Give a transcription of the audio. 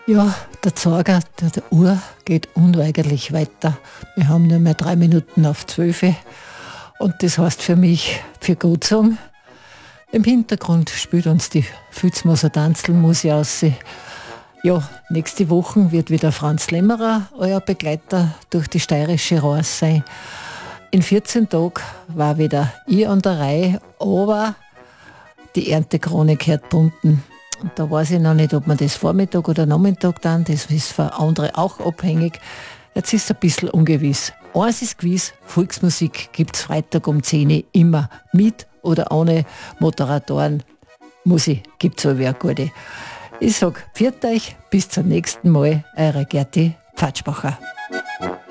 Ja, der Zeiger der Uhr geht unweigerlich weiter. Wir haben nur mehr 3 Minuten auf 12 und das heißt für mich, für Gutzung. Im Hintergrund spielt uns die Fützmoser Tanzelmusik aus. Ja, nächste Woche wird wieder Franz Lämmerer euer Begleiter durch die steirische Raus sein. In 14 Tagen war wieder ich an der Reihe, aber die Erntekrone gehört bunten. Und da weiß ich noch nicht, ob man das Vormittag oder Nachmittag dann, das ist für andere auch abhängig. Jetzt ist es ein bisschen ungewiss. Eins ist gewiss, Volksmusik gibt es Freitag um 10 Uhr immer. Mit oder ohne Moderatoren. Musik gibt es eine gute. Ich sag, pfiat euch, bis zum nächsten Mal, eure Gerti Pfatschbacher.